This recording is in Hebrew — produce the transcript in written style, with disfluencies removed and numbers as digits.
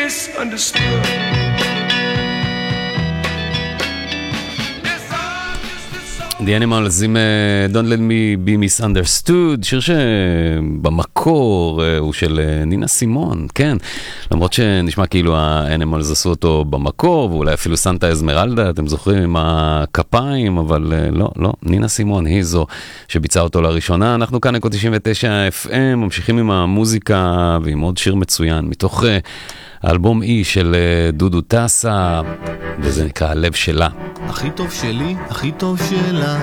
misunderstood. The Animals עם Don't Let Me Be Misunderstood, שיר שבמקור הוא של נינה סימון, כן. למרות שנשמע כאילו ה-Animals עשו אותו במקור, ואולי אפילו סנטה אזמרלדה, אתם זוכרים, עם הכפיים, אבל לא, נינה סימון היא זו שביצעה אותו לראשונה. אנחנו כאן אקו 99 FM, ממשיכים עם המוזיקה ועם עוד שיר מצוין, מתוך האלבום אי של דודו טסה, וזה נקרא הלב שלה. הכי טוב שלי, הכי טוב שלה,